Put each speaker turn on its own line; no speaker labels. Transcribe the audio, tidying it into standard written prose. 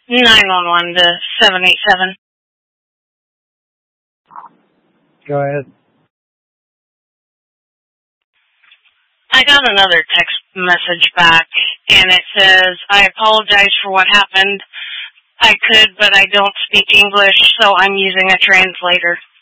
911 to 787.
Go ahead.
I got another text message back, and it says, I apologize for what happened. I could, but I don't speak English, so I'm using a translator.